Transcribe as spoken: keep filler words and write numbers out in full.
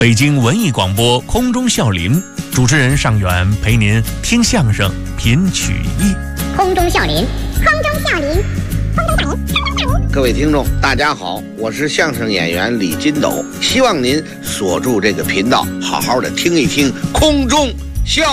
北京文艺广播空中笑林，主持人尚远陪您听相声品曲艺。 空中笑林，空中笑林，空中笑林。 各位听众大家好，我是相声演员李金斗，希望您锁住这个频道，好好的听一听空中